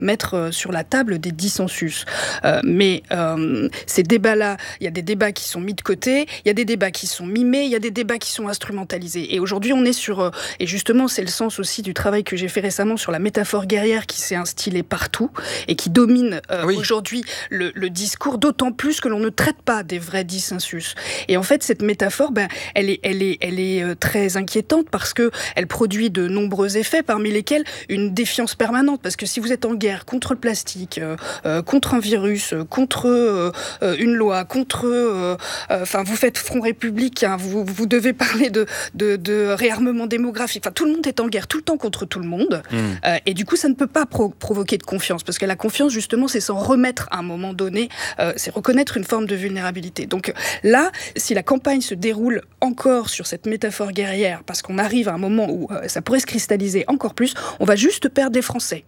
mettre sur la table des dissensus. Mais ces débats-là, il y a des débats qui sont mis de côté, il y a des débats qui sont mimés, il y a des débats qui sont instrumentalisés. Et aujourd'hui, on est sur... et justement, c'est le sens aussi du travail que j'ai fait récemment sur la métaphore guerrière qui s'est instillée partout et qui domine aujourd'hui le discours, d'autant plus que l'on ne traite pas des vrais dissensus. Et en fait, cette métaphore, elle est très inquiétante parce qu'elle produit de nombreux effets, parmi lesquels une défiance permanente. Parce que si vous êtes en guerre contre le plastique, contre un virus, contre une loi, contre... vous faites front républicain, vous devez parler de réarmement démographique. Tout le monde est en guerre tout le temps contre tout le monde. Et du coup, ça ne peut pas provoquer de confiance. Parce que la confiance, justement, c'est s'en remettre à un moment donné. C'est reconnaître une forme de vulnérabilité. Donc là, si la campagne se déroule encore sur cette métaphore guerrière, parce qu'on arrive à un moment où ça pourrait se cristalliser encore plus, on va juste perdre des Français.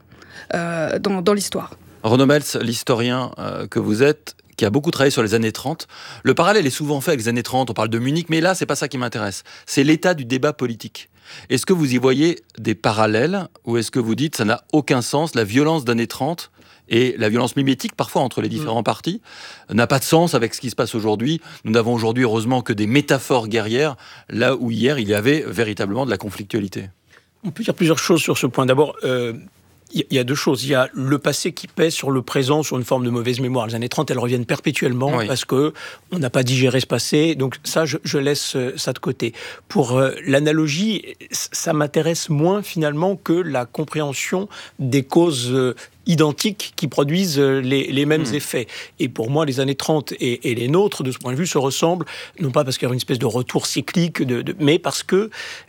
Dans l'histoire. Renaud Meltz, l'historien que vous êtes, qui a beaucoup travaillé sur les années 30, le parallèle est souvent fait avec les années 30, on parle de Munich, mais là, c'est pas ça qui m'intéresse. C'est l'état du débat politique. Est-ce que vous y voyez des parallèles, ou est-ce que vous dites ça n'a aucun sens, la violence d'années 30 et la violence mimétique parfois entre les différents partis n'a pas de sens avec ce qui se passe aujourd'hui. Nous n'avons aujourd'hui heureusement que des métaphores guerrières, là où hier il y avait véritablement de la conflictualité. On peut dire plusieurs choses sur ce point. D'abord, il y a deux choses. Il y a le passé qui pèse sur le présent, sur une forme de mauvaise mémoire. Les années 30, elles reviennent perpétuellement parce qu'on n'a pas digéré ce passé. Donc ça, je laisse ça de côté. Pour l'analogie, ça m'intéresse moins finalement que la compréhension des causes identiques qui produisent les mêmes effets. Et pour moi, les années 30 et les nôtres, de ce point de vue, se ressemblent, non pas parce qu'il y a une espèce de retour cyclique, mais parce que,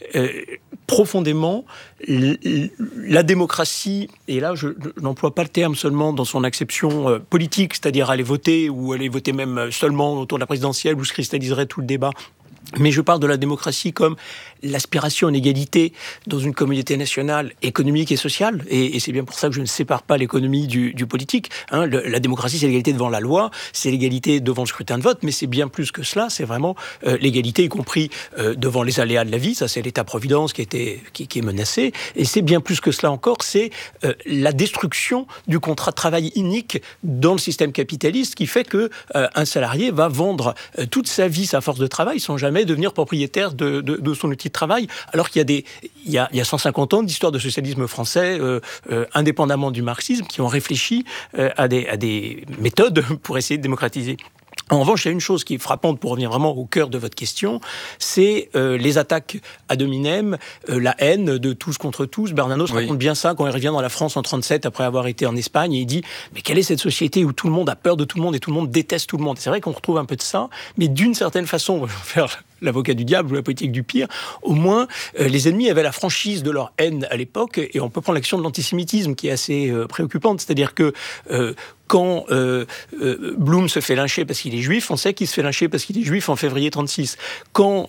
profondément, la démocratie, et là, je n'emploie pas le terme seulement dans son acception politique, c'est-à-dire aller voter, ou aller voter même seulement autour de la présidentielle, où se cristalliserait tout le débat. Mais je parle de la démocratie comme l'aspiration à une égalité dans une communauté nationale économique et sociale. Et c'est bien pour ça que je ne sépare pas l'économie du politique. La démocratie, c'est l'égalité devant la loi, c'est l'égalité devant le scrutin de vote, mais c'est bien plus que cela. C'est vraiment l'égalité, y compris devant les aléas de la vie. Ça, c'est l'État-providence qui est menacé. Et c'est bien plus que cela encore. C'est la destruction du contrat de travail unique dans le système capitaliste qui fait que un salarié va vendre toute sa vie sa force de travail sans jamais devenir propriétaire de son outil de travail, alors qu'il y a 150 ans d'histoire de socialisme français, indépendamment du marxisme, qui ont réfléchi à des méthodes pour essayer de démocratiser. En revanche, il y a une chose qui est frappante pour revenir vraiment au cœur de votre question, c'est les attaques ad hominem, la haine de tous contre tous. Bernanos raconte bien ça quand il revient dans la France en 1937 après avoir été en Espagne et il dit « Mais quelle est cette société où tout le monde a peur de tout le monde et tout le monde déteste tout le monde ?» C'est vrai qu'on retrouve un peu de ça, mais d'une certaine façon, on va faire l'avocat du diable ou la politique du pire, au moins les ennemis avaient la franchise de leur haine à l'époque et on peut prendre l'action de l'antisémitisme qui est assez préoccupante, c'est-à-dire que quand Blum se fait lyncher parce qu'il est juif, on sait qu'il se fait lyncher parce qu'il est juif en février 1936. Quand